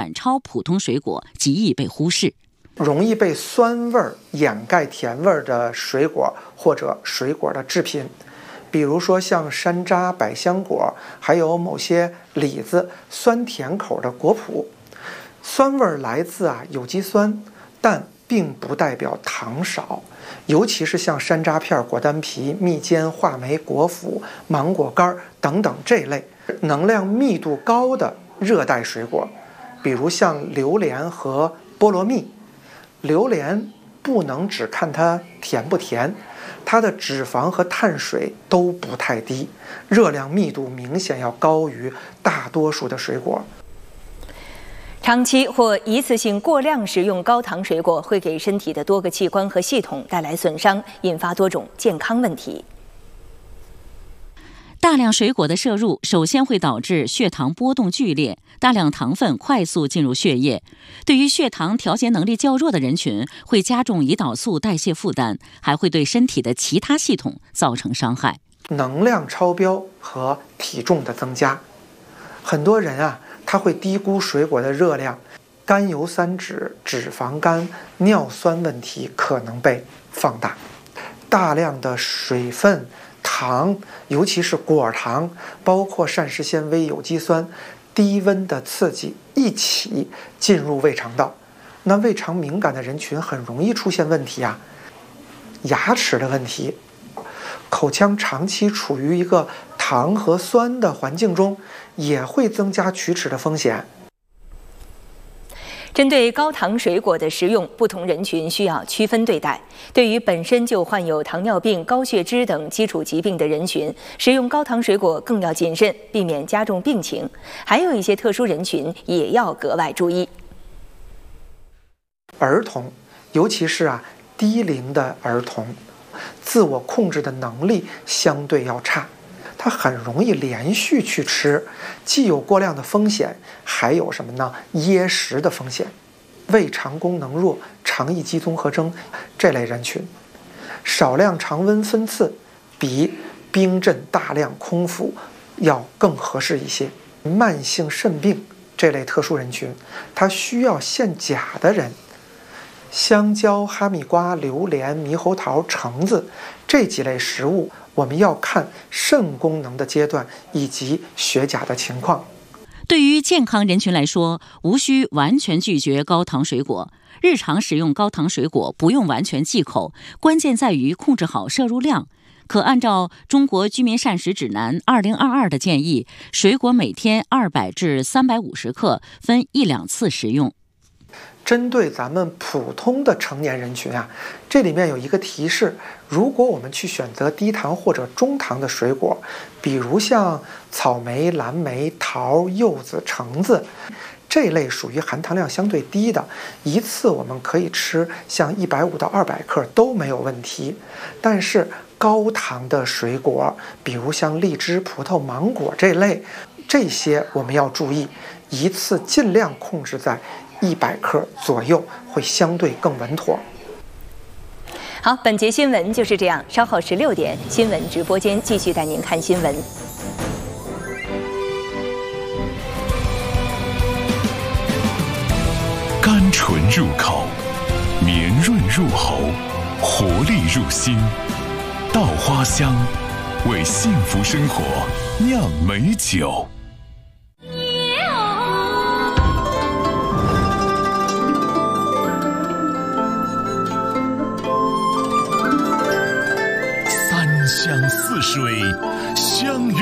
远超普通水果，极易被忽视。 容易被酸味掩盖甜味的水果或者水果的制品，比如说像山楂、百香果，还有某些李子酸甜口的果脯，酸味来自有机酸，但并不代表糖少。尤其是像山楂片、果丹皮、蜜饯、话梅、果脯、芒果干等等这类能量密度高的热带水果，比如像榴莲和菠萝蜜。榴莲不能只看它甜不甜，它的脂肪和碳水都不太低，热量密度明显要高于大多数的水果。 长期或一次性过量食用高糖水果会给身体的多个器官和系统带来损伤，引发多种健康问题。 大量水果的摄入首先会导致血糖波动剧烈，大量糖分快速进入血液，对于血糖调节能力较弱的人群会加重胰岛素代谢负担，还会对身体的其他系统造成伤害。 能量超标和体重的增加，很多人他会低估水果的热量，甘油三酯、脂肪肝、尿酸问题可能被放大。大量的水分、糖，尤其是果糖，包括膳食纤维、有机酸，低温的刺激一起进入胃肠道，那胃肠敏感的人群很容易出现问题牙齿的问题，口腔长期处于一个糖和酸的环境中，也会增加龋齿的风险。 针对高糖水果的食用，不同人群需要区分对待。对于本身就患有糖尿病、高血脂等基础疾病的人群，食用高糖水果更要谨慎，避免加重病情。还有一些特殊人群也要格外注意。 儿童，尤其是低龄的儿童，自我控制的能力相对要差，他很容易连续去吃，既有过量的风险，还有什么呢？噎食的风险。胃肠功能弱、肠易激综合征这类人群，少量常温分次比冰镇大量空腹要更合适一些。慢性肾病这类特殊人群，他需要限钾的人，香蕉、哈密瓜、榴莲、猕猴桃、橙子这几类食物，我们要看肾功能的阶段以及血钾的情况。 对于健康人群来说，无需完全拒绝高糖水果，日常食用高糖水果不用完全忌口，关键在于控制好摄入量。可按照《中国居民膳食指南2022》的建议，水果每天200至350克，分1-2次食用。 针对咱们普通的成年人群这里面有一个提示，如果我们去选择低糖或者中糖的水果，比如像草莓、蓝莓、桃、柚子、橙子这类属于含糖量相对低的，一次我们可以吃像150到200克都没有问题。但是高糖的水果，比如像荔枝、葡萄、芒果这类，这些我们要注意，一次尽量控制在100克左右，会相对更稳妥。 好，本节新闻就是这样，稍后16点，新闻直播间继续带您看新闻。 甘醇入口，绵润入喉，活力入心。稻花香，为幸福生活酿美酒。三湘四水，相